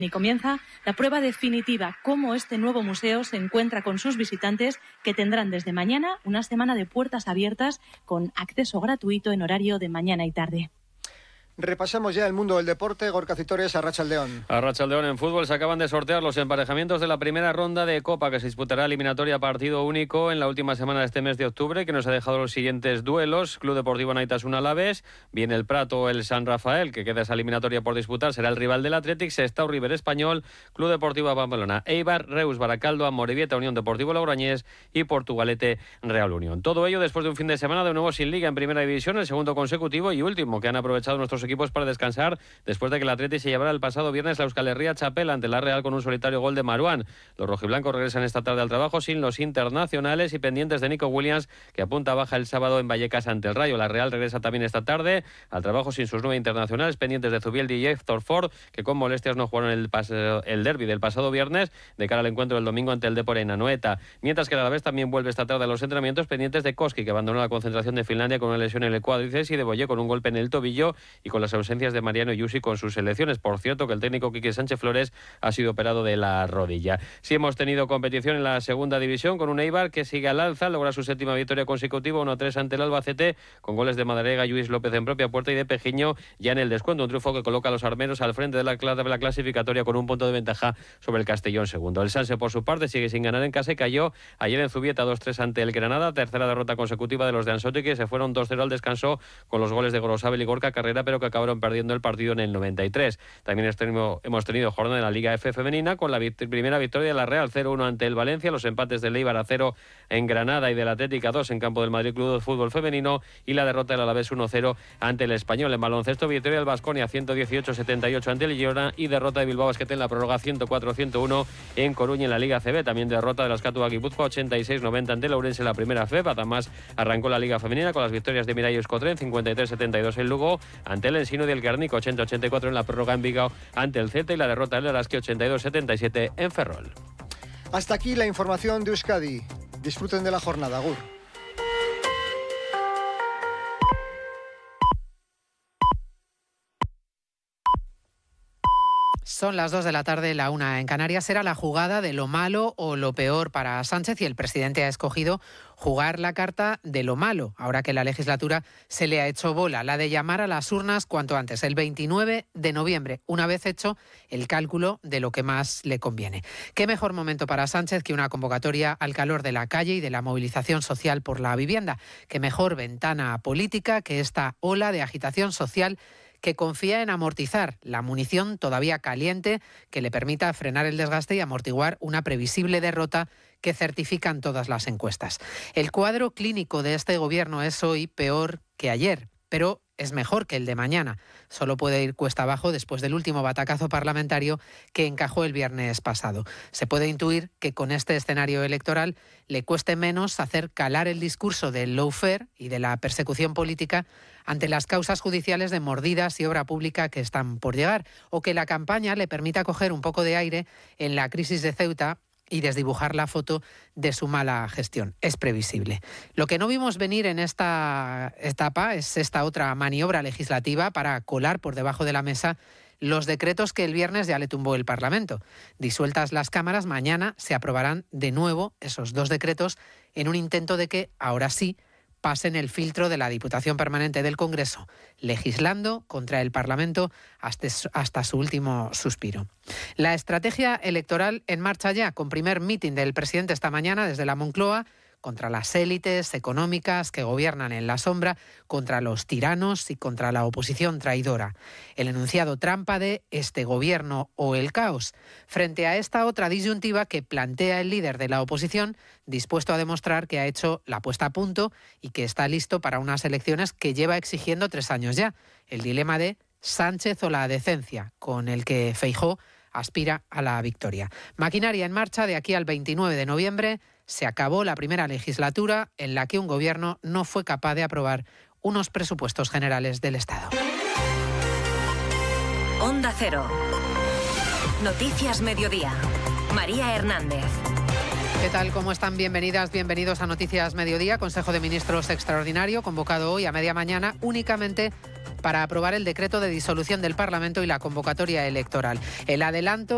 Y comienza la prueba definitiva, cómo este nuevo museo se encuentra con sus visitantes, que tendrán desde mañana una semana de puertas abiertas con acceso gratuito en horario de mañana y tarde. Repasamos ya el mundo del deporte. Gorka Citores, Arratsaldeon. Arratsaldeon. En fútbol se acaban de sortear los emparejamientos de la primera ronda de Copa, que se disputará eliminatoria partido único en la última semana de este mes de octubre, que nos ha dejado los siguientes duelos. Club Deportivo Naitasuna Alavés, viene el Prato, el San Rafael, que queda esa eliminatoria por disputar, será el rival del Athletic, Sestao River Español, Club Deportivo Pamplona, Eibar, Reus Baracaldo, Amorebieta, Unión Deportivo Logroñés y Portugalete Real Unión. Todo ello después de un fin de semana de nuevo sin liga en primera división, el segundo consecutivo y último que han aprovechado nuestros equipos para descansar después de que el Atleti se llevara el pasado viernes la Euskal Herria Chapel ante la Real con un solitario gol de Marouane. Los rojiblancos regresan esta tarde al trabajo sin los internacionales y pendientes de Nico Williams, que apunta baja el sábado en Vallecas ante el Rayo. La Real regresa también esta tarde al trabajo sin sus 9 internacionales, pendientes de Zubieldi y Héctor Ford, que con molestias no jugaron el derbi del pasado viernes de cara al encuentro del domingo ante el Depor en Anoeta. Mientras que el Alavés también vuelve esta tarde a los entrenamientos, pendientes de Koski, que abandonó la concentración de Finlandia con una lesión en el cuádriceps, y de Boyé con un golpe en el tobillo, y con las ausencias de Mariano Yusi con sus selecciones. Por cierto, que el técnico Quique Sánchez Flores ha sido operado de la rodilla. Sí hemos tenido competición en la segunda división con un Eibar que sigue al alza, logra su séptima victoria consecutiva, 1-3 ante el Albacete, con goles de Madariaga, Luis López en propia puerta y de Pejiño ya en el descuento. Un triunfo que coloca a los armeros al frente de la clasificatoria con un punto de ventaja sobre el Castellón segundo. El Sanse, por su parte, sigue sin ganar en casa y cayó ayer en Zubieta 2-3 ante el Granada, tercera derrota consecutiva de los de Ansotti, que se fueron 2-0 al descanso con los goles de Gorosabel y Gorka Carrera, pero que acabaron perdiendo el partido en el 93. También hemos tenido jornada en la Liga F femenina con la primera victoria de la Real 0-1 ante el Valencia, los empates del Eibar 0 en Granada y del Atlético 2 en campo del Madrid Club de Fútbol Femenino, y la derrota del Alavés 1-0 ante el Español. En baloncesto, victoria del Baskonia 118-78 ante el Girona y derrota de Bilbao Basket en la prórroga 104-101 en Coruña en la Liga CB. También derrota de la Escatua Guipúzcoa 86-90 ante el Ourense en la primera FEP. Además arrancó la Liga Femenina con las victorias de Mirai Euskotren 53-72 en Lugo ante el Ensino y el Guernica 80-84 en la prórroga en Vigao ante el Celta, y la derrota del Araski 82-77 en Ferrol. Hasta aquí la información de Euskadi. Disfruten de la jornada. Agur. Son las 2 de la tarde, la 1 en Canarias. Era la jugada de lo malo o lo peor para Sánchez, y el presidente ha escogido jugar la carta de lo malo, ahora que la legislatura se le ha hecho bola, la de llamar a las urnas cuanto antes, el 29 de noviembre, una vez hecho el cálculo de lo que más le conviene. ¿Qué mejor momento para Sánchez que una convocatoria al calor de la calle y de la movilización social por la vivienda? ¿Qué mejor ventana política que esta ola de agitación social que confía en amortizar la munición todavía caliente que le permita frenar el desgaste y amortiguar una previsible derrota que certifican todas las encuestas? El cuadro clínico de este gobierno es hoy peor que ayer, pero es mejor que el de mañana. Solo puede ir cuesta abajo después del último batacazo parlamentario que encajó el viernes pasado. Se puede intuir que con este escenario electoral le cueste menos hacer calar el discurso del lawfare y de la persecución política ante las causas judiciales de mordidas y obra pública que están por llegar, o que la campaña le permita coger un poco de aire en la crisis de Ceuta y desdibujar la foto de su mala gestión. Es previsible. Lo que no vimos venir en esta etapa es esta otra maniobra legislativa para colar por debajo de la mesa los decretos que el viernes ya le tumbó el Parlamento. Disueltas las cámaras, mañana se aprobarán de nuevo esos 2 decretos en un intento de que, ahora sí, pasen el filtro de la Diputación Permanente del Congreso, legislando contra el Parlamento hasta su último suspiro. La estrategia electoral en marcha ya, con primer mitin del presidente esta mañana desde la Moncloa, contra las élites económicas que gobiernan en la sombra, contra los tiranos y contra la oposición traidora. El enunciado trampa de este gobierno o el caos, frente a esta otra disyuntiva que plantea el líder de la oposición, dispuesto a demostrar que ha hecho la puesta a punto y que está listo para unas elecciones que lleva exigiendo 3 años ya. El dilema de Sánchez o la decencia, con el que Feijóo aspira a la victoria. Maquinaria en marcha de aquí al 29 de noviembre. Se acabó la primera legislatura en la que un gobierno no fue capaz de aprobar unos presupuestos generales del Estado. Onda Cero. Noticias Mediodía. María Hernández. ¿Qué tal? ¿Cómo están? Bienvenidas, bienvenidos a Noticias Mediodía. Consejo de Ministros extraordinario convocado hoy a media mañana únicamente para aprobar el decreto de disolución del Parlamento y la convocatoria electoral. El adelanto